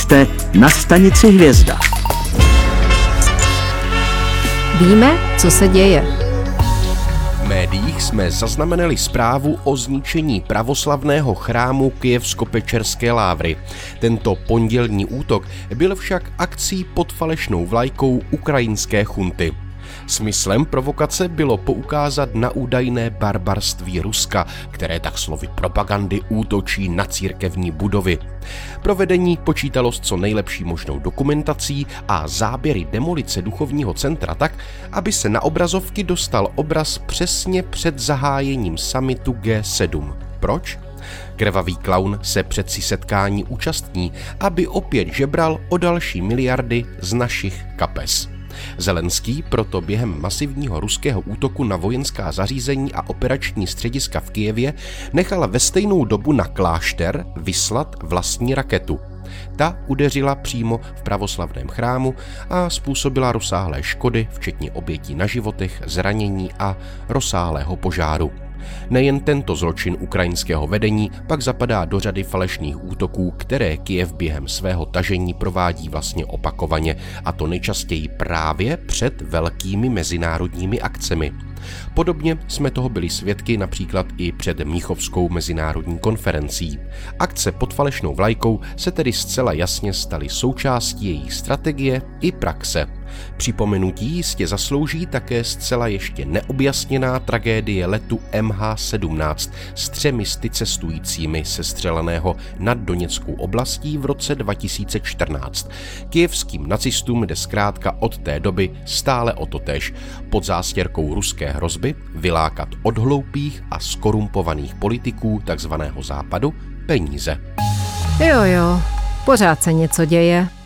jste na stanici Hvězda. Víme, co se děje. V médiích jsme zaznamenali zprávu o zničení pravoslavného chrámu Kyjevsko-Pečerské Lávry. Tento pondělní útok byl však akcí pod falešnou vlajkou ukrajinské chunty. Smyslem provokace bylo poukázat na údajné barbarství Ruska, které tak slovy propagandy útočí na církevní budovy. Provedení počítalo s co nejlepší možnou dokumentací a záběry demolice duchovního centra tak, aby se na obrazovky dostal obraz přesně před zahájením summitu G7. Proč? Krvavý klaun se přeci setkání účastní, aby opět žebral o další miliardy z našich kapes. Zelenský proto během masivního ruského útoku na vojenská zařízení a operační střediska v Kyjevě nechal ve stejnou dobu na klášter vyslat vlastní raketu. Ta udeřila přímo v pravoslavném chrámu a způsobila rozsáhlé škody, včetně obětí na životech, zranění a rozsáhlého požáru. Nejen tento zločin ukrajinského vedení pak zapadá do řady falešných útoků, které Kyjev během svého tažení provádí vlastně opakovaně, a to nejčastěji právě před velkými mezinárodními akcemi. Podobně jsme toho byli svědky například i před Mnichovskou mezinárodní konferencí. Akce pod falešnou vlajkou se tedy zcela jasně staly součástí jejich strategie i praxe. Připomenutí jistě zaslouží také zcela ještě neobjasněná tragédie letu MH17 s 3 cestujícími sestřeleného nad Doněckou oblastí v roce 2014. Kyjevským nacistům jde zkrátka od té doby stále o totéž, pod zástěrkou ruské hrozby vylákat od hloupých a skorumpovaných politiků takzvaného západu peníze. Jo, pořád se něco děje.